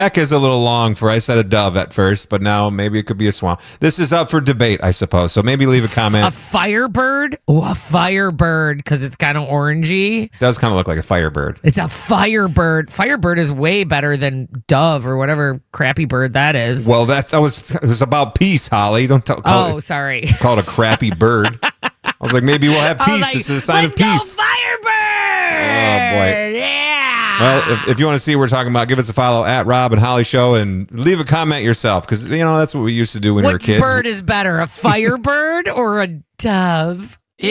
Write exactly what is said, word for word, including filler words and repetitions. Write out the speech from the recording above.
Heck is a little long for, I said a dove at first, but now maybe it could be a swan. This is up for debate, I suppose. So maybe leave a comment. A firebird? Oh, a firebird, because it's kind of orangey. It does kind of look like a firebird. It's a firebird. Firebird is way better than dove or whatever crappy bird that is. Well, that's, I was, it was about peace, Holly. Don't tell, call oh, it, sorry. call it a crappy bird. I was like, maybe we'll have peace. Like, this is a sign Let's of peace. Go firebird! Oh, boy. Yeah. Well, if, if you want to see what we're talking about, give us a follow at Rob and Holly Show and leave a comment yourself, because, you know, that's what we used to do when we were Which kids. bird is better, a firebird or a dove?